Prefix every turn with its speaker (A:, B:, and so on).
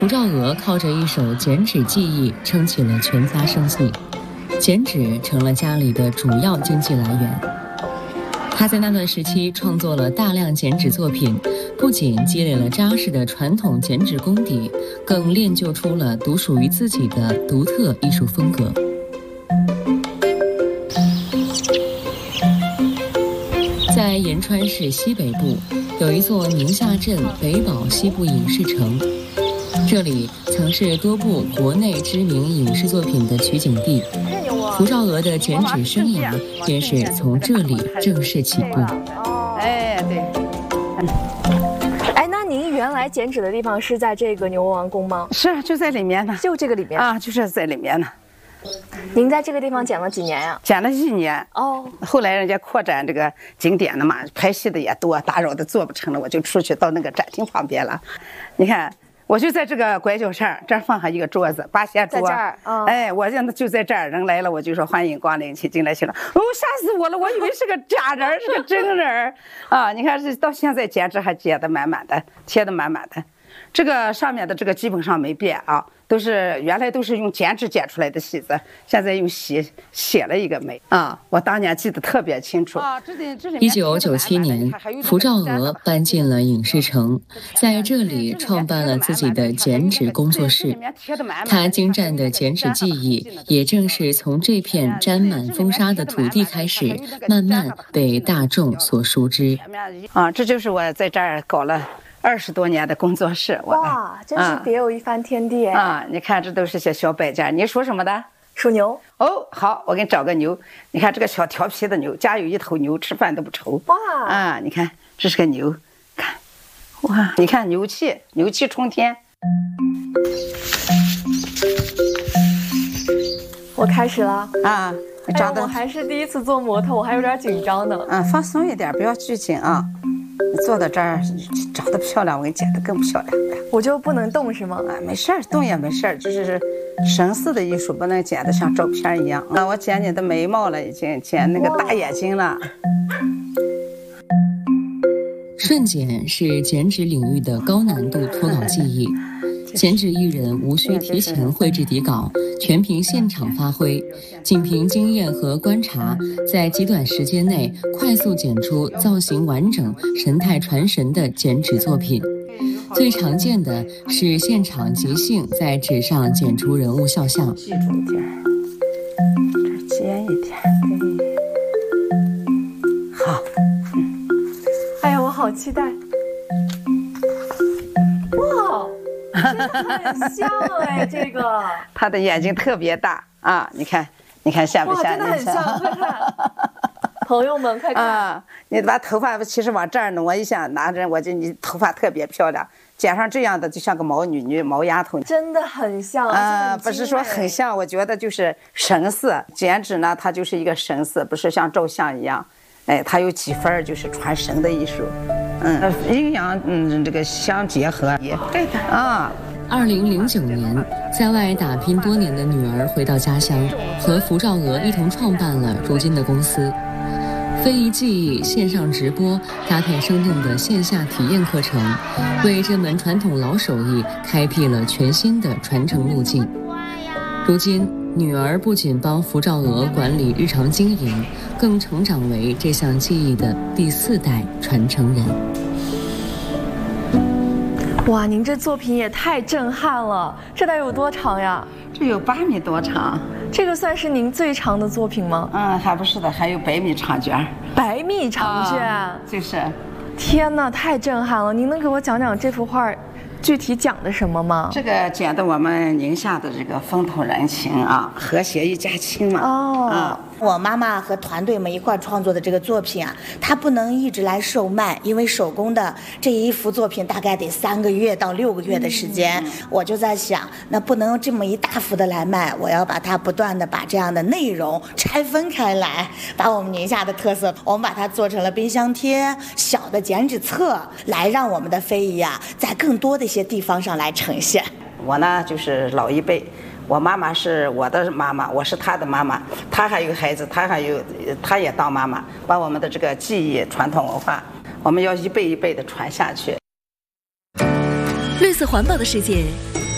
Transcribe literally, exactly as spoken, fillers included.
A: 胡兆娥靠着一手剪纸技艺撑起了全家生计，剪纸成了家里的主要经济来源。他在那段时期创作了大量剪纸作品，不仅积累了扎实的传统剪纸功底，更练就出了独属于自己的独特艺术风格。在延川市西北部，有一座宁夏镇北宝西部影视城，这里曾是多部国内知名影视作品的取景地。胡兆娥的剪纸生涯便是从这里正式起步。
B: 哎，对。
C: 哎，那您原来剪纸的地方是在这个牛文王宫吗？
B: 是，就在里面呢。
C: 就这个里面
B: 啊，就是在里面呢。
C: 您在这个地方剪了几年呀？
B: 剪了一年。
C: 哦。
B: 后来人家扩展这个景点了嘛，拍戏的也多，打扰的做不成了，我就出去到那个展厅旁边了。你看。我就在这个拐角上，这儿放上一个桌子，八仙桌。
C: 在这儿，哦、
B: 哎，我现在就在这儿，人来了我就说欢迎光临，请进来，请了。哦，吓死我了，我以为是个假人，是个真人啊！你看这到现在剪纸还剪得满满的，贴得满满的，这个上面的这个基本上没变啊，都是原来都是用剪纸剪出来的戏子，现在用写写了一个美啊！我当年记得特别清楚。
A: 一九九七年，胡兆娥搬进了影视城，在这里创办了自己的剪纸工作室。她精湛的剪纸技艺，也正是从这片沾满风沙的土地开始，慢慢被大众所熟知。
B: 啊，这就是我在这儿搞了二十多年的工作室。
C: 哇，真是别有一番天地哎！
B: 啊，你看这都是些小摆件。你属什么的？
C: 属牛。
B: 哦，好，我给你找个牛。你看这个小调皮的牛，家有一头牛，吃饭都不愁。
C: 哇！
B: 啊，你看这是个牛，看，哇，你看牛气，牛气冲天。
C: 我开始了
B: 啊！你长得、
C: 哎、我还是第一次做模特，我还有点紧张呢。
B: 嗯，放松一点，不要拘谨啊。你坐到这儿，长得漂亮，我给你剪得更漂亮。
C: 我就不能动是吗？
B: 啊，没事儿，动也没事儿，就是神似的艺术，不能剪得像照片一样。啊，我剪你的眉毛了，已经剪那个大眼睛了。
A: 瞬剪是剪纸领域的高难度脱稿技艺。剪纸艺人无需提前绘制底稿，全凭现场发挥，仅凭经验和观察，在极短时间内快速剪出造型完整、神态传神的剪纸作品。最常见的是现场即兴在纸上剪出人物肖像。
B: 记住一点，这尖一点，对。好，
C: 嗯。哎呀，我好期待！哇！真的很像哎，这个
B: 他的眼睛特别大啊！你看，你看像不像？
C: 哇，真的很像，快看！朋友们，快看！
B: 啊，你把头发其实往这儿挪一下，拿着我就你头发特别漂亮，剪上这样的就像个毛女女、毛丫头。
C: 真的很像
B: 啊！不是说很像，我觉得就是神似。剪纸呢，它就是一个神似，不是像照相一样。哎，它有几分就是传神的艺术。嗯，阴阳嗯这个相结合也对的啊。
A: 二零零九年，在外打拼多年的女儿回到家乡，和胡兆娥一同创办了如今的公司。非遗技艺线上直播搭配生动的线下体验课程，为这门传统老手艺开辟了全新的传承路径。如今，女儿不仅帮胡兆娥管理日常经营，更成长为这项技艺的第四代传承人。
C: 哇，您这作品也太震撼了！这得有多长呀？
B: 这有八米多长。
C: 这个算是您最长的作品吗？
B: 嗯，还不是的，还有百米长卷。
C: 百米长卷、啊，
B: 就是。
C: 天哪，太震撼了！您能给我讲讲这幅画具体讲的什么吗？
B: 这个讲的我们宁夏的这个风土人情啊，和谐一家亲嘛。
C: 哦。
B: 啊。
D: 我妈妈和团队们一块创作的这个作品啊，它不能一直来售卖，因为手工的这一幅作品大概得三个月到六个月的时间。嗯、我就在想，那不能这么一大幅的来卖，我要把它不断的把这样的内容拆分开来，把我们宁夏的特色，我们把它做成了冰箱贴、小的剪纸册，来让我们的非遗啊，在更多的一些地方上来呈现。
B: 我呢，就是老一辈。我妈妈是我的妈妈，我是她的妈妈，她还有孩子，她还有，她也当妈妈，把我们的这个技艺、传统文化，我们要一辈一辈的传下去。
E: 绿色环保的世界